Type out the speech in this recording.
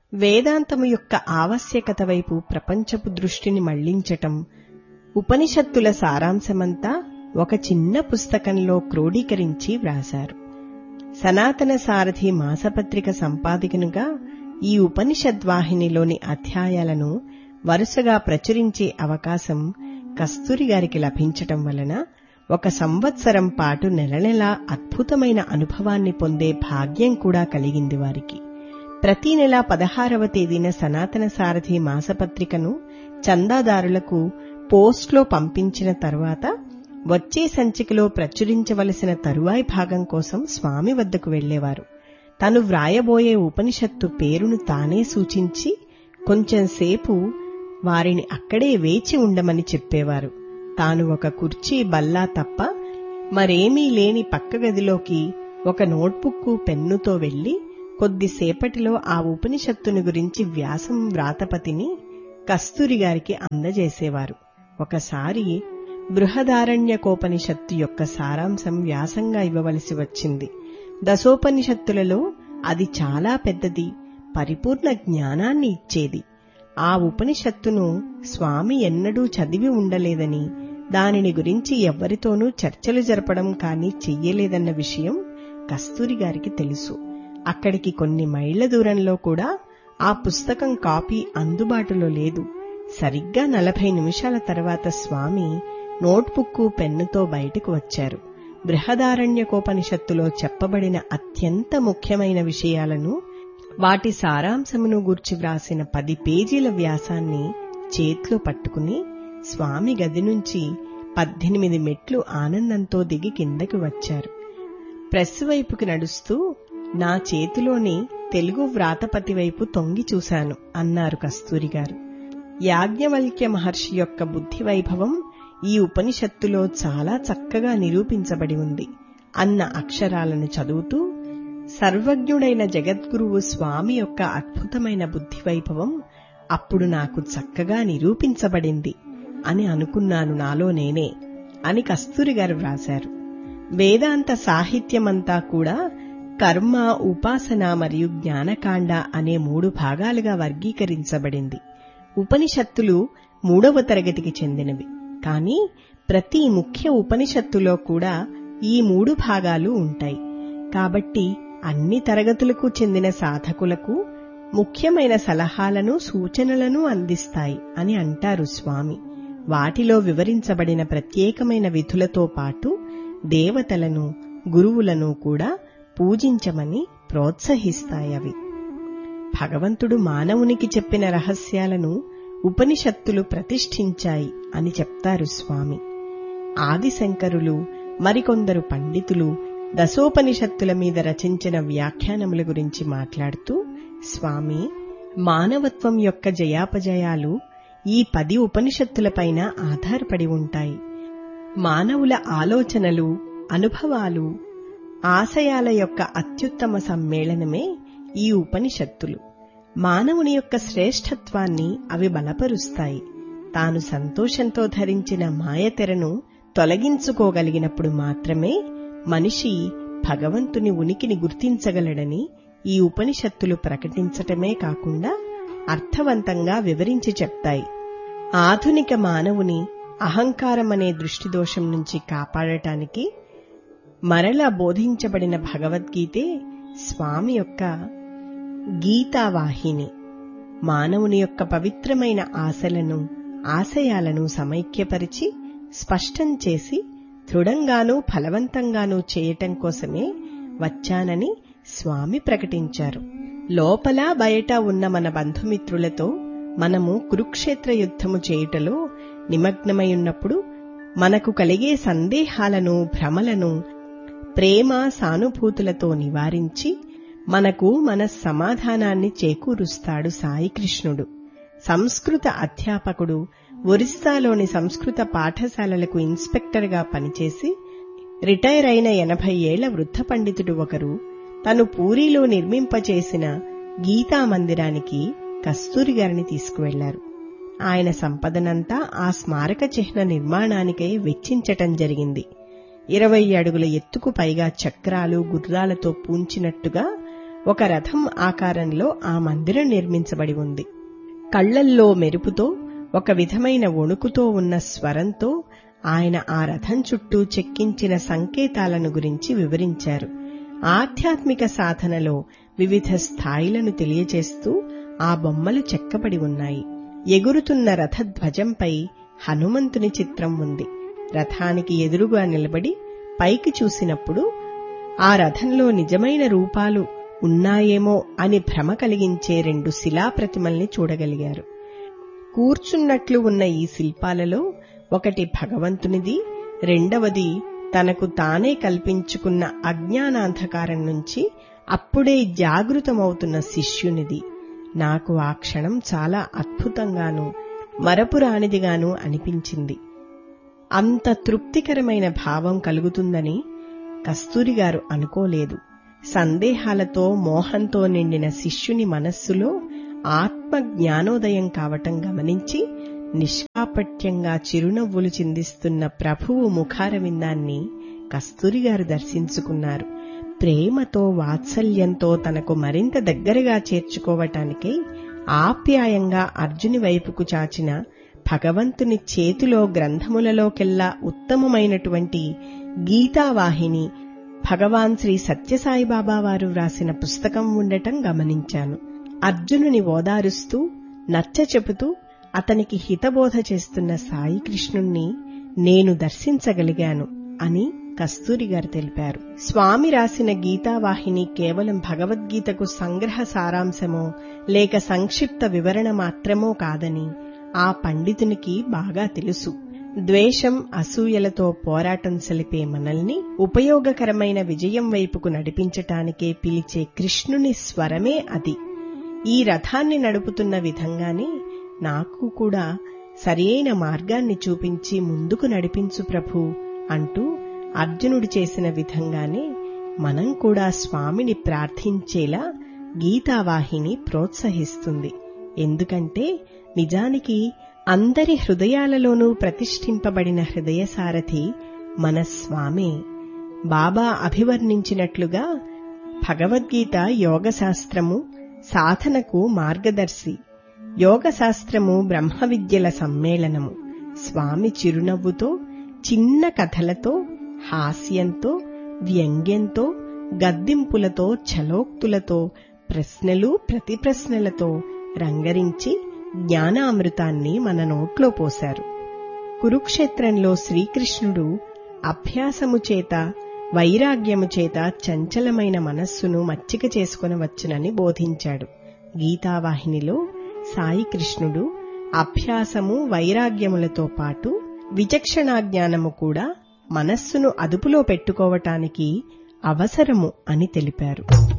వేదాంతము యొక్క ఆవశ్యకత వైపు ప్రపంచపు దృష్టిని మళ్లించటం, ఉపనిషత్తుల సారాంశమంతా ఒక చిన్న పుస్తకంలో క్రోడీకరించి వ్రాశారు. సనాతన సారథి మాసపత్రిక సంపాదకునిగా ఈ ఉపనిషద్వాహినిలోని అధ్యాయాలను వరుసగా ప్రచురించే అవకాశం కస్తూరి గారికి లభించటం వలన 1 సంవత్సరం పాటు నెలనెలా అద్భుతమైన అనుభవాన్ని పొందే భాగ్యం కూడా కలిగింది వారికి. ప్రతి నెల 16వ తేదీన సనాతన సారథి మాసపత్రికను చందాదారులకు పోస్ట్లో పంపించిన తరువాత వచ్చే సంచికలో ప్రచురించవలసిన తరువాయి భాగం కోసం స్వామి వద్దకు వెళ్లేవారు. తను వ్రాయబోయే ఉపనిషత్తు పేరును తానే సూచించి కొంచెంసేపు వారిని అక్కడే వేచి ఉండమని చెప్పేవారు. తాను ఒక కుర్చీ బల్లా తప్ప మరేమీ లేని పక్క గదిలోకి ఒక నోట్బుక్కు పెన్నుతో వెళ్లి కొద్దిసేపటిలో ఆ ఉపనిషత్తుని గురించి వ్యాసం వ్రాతపతిని కస్తూరి గారికి అందజేసేవారు. ఒకసారి బృహదారణ్యకోపనిషత్తు యొక్క సారాంశం వ్యాసంగా ఇవ్వవలసి వచ్చింది. దశోపనిషత్తులలో అది చాలా పెద్దది, పరిపూర్ణ జ్ఞానాన్ని ఇచ్చేది. ఆ ఉపనిషత్తును స్వామి ఎన్నడూ చదివి ఉండలేదని, దానిని గురించి ఎవ్వరితోనూ చర్చలు జరపడం కానీ చెయ్యలేదన్న విషయం కస్తూరి గారికి తెలుసు. అక్కడికి కొన్ని మైళ్ల దూరంలో కూడా ఆ పుస్తకం కాపీ అందుబాటులో లేదు. సరిగ్గా 40 నిమిషాల తర్వాత స్వామి నోట్బుక్కు పెన్నుతో బయటకు వచ్చారు. బృహదారణ్యకోపనిషత్తులో చెప్పబడిన అత్యంత ముఖ్యమైన విషయాలను, వాటి సారాంశమును గూర్చి వ్రాసిన 10 పేజీల వ్యాసాన్ని చేతిలో పట్టుకుని స్వామి గది నుంచి 18 మెట్లు ఆనందంతో దిగి కిందకి వచ్చారు. ప్రెస్ వైపుకి నడుస్తూ నా చేతిలోని తెలుగు వ్రాతపతి వైపు తొంగి చూశాను అన్నారు కస్తూరి గారు. యాజ్ఞవల్క్య మహర్షి యొక్క బుద్ధి వైభవం ఈ ఉపనిషత్తులో చాలా చక్కగా నిరూపించబడి ఉంది అన్న అక్షరాలను చదువుతూ, సర్వజ్ఞుడైన జగద్గురువు స్వామి యొక్క అద్భుతమైన బుద్ధి వైభవం అప్పుడు నాకు చక్కగా నిరూపించబడింది అని అనుకున్నాను నాలో నేనే అని కస్తూరి గారు వ్రాశారు. వేదాంత సాహిత్యమంతా కూడా కర్మ, ఉపాసన మరియు జ్ఞానకాండ అనే 3 భాగాలుగా వర్గీకరించబడింది. ఉపనిషత్తులు 3వ తరగతికి చెందినవి. కానీ ప్రతి ముఖ్య ఉపనిషత్తులో కూడా ఈ 3 భాగాలు ఉంటాయి. కాబట్టి అన్ని తరగతులకు చెందిన సాధకులకు ముఖ్యమైన సలహాలను, సూచనలను అందిస్తాయి అని అంటారు స్వామి. వాటిలో వివరించబడిన ప్రత్యేకమైన విధులతో పాటు దేవతలను, గురువులను కూడా పూజించమని ప్రోత్సహిస్తాయవి. భగవంతుడు మానవునికి చెప్పిన రహస్యాలను ఉపనిషత్తులు ప్రతిష్ఠించాయి అని చెప్తారు స్వామి. ఆదిశంకరులు మరికొందరు పండితులు దశోపనిషత్తుల మీద రచించిన వ్యాఖ్యానముల గురించి మాట్లాడుతూ స్వామి, మానవత్వం యొక్క జయాపజయాలు ఈ 10 ఉపనిషత్తులపైన ఆధారపడి ఉంటాయి. మానవుల ఆలోచనలు, అనుభవాలు, ఆశయాల యొక్క అత్యుత్తమ సమ్మేళనమే ఈ ఉపనిషత్తులు. మానవుని యొక్క శ్రేష్ఠత్వాన్ని అవి బలపరుస్తాయి. తాను సంతోషంతో ధరించిన మాయతెరను తొలగించుకోగలిగినప్పుడు మాత్రమే మనిషి భగవంతుని ఉనికిని గుర్తించగలడని ఈ ఉపనిషత్తులు ప్రకటించటమే కాకుండా అర్థవంతంగా వివరించి చెప్తాయి. ఆధునిక మానవుని అహంకారమనే దృష్టిదోషం నుంచి కాపాడటానికి మరలా బోధించబడిన భగవద్గీతే స్వామి యొక్క గీతావాహిని. మానవుని యొక్క పవిత్రమైన ఆశలను, ఆశయాలను సమైక్యపరిచి స్పష్టం చేసి దృఢంగానూ ఫలవంతంగానూ చేయటం కోసమే వచ్చానని స్వామి ప్రకటించారు. లోపల బయట ఉన్న మన బంధుమిత్రులతో మనము కురుక్షేత్ర యుద్ధము చేయుటలో నిమగ్నమైయున్నప్పుడు మనకు కలిగే సందేహాలను, భ్రమలను ప్రేమ, సానుభూతులతో నివారించి మనకు మన సమాధానాన్ని చేకూరుస్తాడు సాయికృష్ణుడు. సంస్కృత అధ్యాపకుడు, ఒరిస్సాలోని సంస్కృత పాఠశాలలకు ఇన్స్పెక్టర్గా పనిచేసి రిటైర్ అయిన 80 ఏళ్ల వృద్ధ పండితుడు ఒకరు తను పూరీలో నిర్మింపచేసిన గీతా మందిరానికి కస్తూరి గారిని తీసుకువెళ్లారు. ఆయన సంపదనంతా ఆ స్మారక చిహ్న నిర్మాణానికై వెచ్చించటం జరిగింది. 20 అడుగుల ఎత్తుకు పైగా చక్రాలు, గుర్రాలతో పూంచినట్టుగా ఒక రథం ఆకారంలో ఆ మందిరం నిర్మించబడి ఉంది. కళ్లల్లో మెరుపుతో, ఒక విధమైన వణుకుతో ఉన్న స్వరంతో ఆయన ఆ రథం చుట్టూ చెక్కించిన సంకేతాలను గురించి వివరించారు. ఆధ్యాత్మిక సాధనలో వివిధ స్థాయిలను తెలియచేస్తూ ఆ బొమ్మలు చెక్కబడి ఉన్నాయి. ఎగురుతున్న రథధ్వజంపై హనుమంతుని చిత్రం ఉంది. రథానికి ఎదురుగా నిలబడి పైకి చూసినప్పుడు ఆ రథంలో నిజమైన రూపాలు ఉన్నాయేమో అని భ్రమ కలిగించే 2 శిలాప్రతిమల్ని చూడగలిగారు. కూర్చున్నట్లు ఉన్న ఈ శిల్పాలలో ఒకటి భగవంతునిది, రెండవది తనకు తానే కల్పించుకున్న అజ్ఞానాంధకారం నుంచి అప్పుడే జాగృతమవుతున్న శిష్యునిది. నాకు ఆ క్షణం చాలా అద్భుతంగానూ మరపురానిదిగానూ అనిపించింది. అంత తృప్తికరమైన భావం కలుగుతుందని కస్తూరిగారు అనుకోలేదు. సందేహాలతో, మోహంతో నిండిన శిష్యుని మనస్సులో ఆత్మ జ్ఞానోదయం కావటం గమనించి నిష్కాపట్యంగా చిరునవ్వులు చిందిస్తున్న ప్రభువు ముఖారవిందాన్ని కస్తూరిగారు దర్శించుకున్నారు. ప్రేమతో, వాత్సల్యంతో తనకు మరింత దగ్గరగా చేర్చుకోవటానికై ఆప్యాయంగా అర్జుని వైపుకు చాచిన భగవంతుని చేతిలో గ్రంథములలోకెల్లా ఉత్తమమైనటువంటి గీతావాహిని భగవాన్ శ్రీ సత్యసాయిబాబా వారు వ్రాసిన పుస్తకం ఉండటం గమనించాను. అర్జునుని ఓదారుస్తూ, నచ్చచెపుతూ అతనికి హితబోధ చేస్తున్న సాయికృష్ణుణ్ణి నేను దర్శించగలిగాను అని కస్తూరిగారు తెలిపారు. స్వామి రాసిన గీతావాహిని కేవలం భగవద్గీతకు సంగ్రహ సారాంశమో లేక సంక్షిప్త వివరణ మాత్రమో కాదని ఆ పండితునికి బాగా తెలుసు. ద్వేషం, అసూయలతో పోరాటం సలిపే మనల్ని ఉపయోగకరమైన విజయం వైపుకు నడిపించటానికే పిలిచే కృష్ణుని స్వరమే అది. ఈ రథాన్ని నడుపుతున్న విధంగానే నాకు కూడా సరియైన మార్గాన్ని చూపించి ముందుకు నడిపించు ప్రభూ అంటూ అర్జునుడు చేసిన విధంగానే మనం కూడా స్వామిని ప్రార్థించేలా గీతావాహిని ప్రోత్సహిస్తుంది. ఎందుకంటే నిజానికి అందరి హృదయాలలోనూ ప్రతిష్ఠింపబడిన హృదయసారథి మన స్వామే. బాబా అభివర్ణించినట్లుగా భగవద్గీత యోగశాస్త్రము, సాధనకు మార్గదర్శి. యోగశాస్త్రము బ్రహ్మ విద్యల సమ్మేళనము. స్వామి చిరునవ్వుతో, చిన్న కథలతో, హాస్యంతో, వ్యంగ్యంతో, గద్దింపులతో, ఛలోక్తులతో, ప్రశ్నలు ప్రతిప్రశ్నలతో రంగరించి జ్ఞానామృతాన్ని మన నోట్లో పోశారు. కురుక్షేత్రంలో శ్రీకృష్ణుడు అభ్యాసము చేత, వైరాగ్యము చేత చంచలమైన మనస్సును మచ్చిక చేసుకొనవచ్చునని బోధించాడు. గీతావాహినిలో సాయికృష్ణుడు అభ్యాసము, వైరాగ్యములతో పాటు విచక్షణాజ్ఞానము కూడా మనస్సును అదుపులో పెట్టుకోవటానికి అవసరము అని తెలిపారు.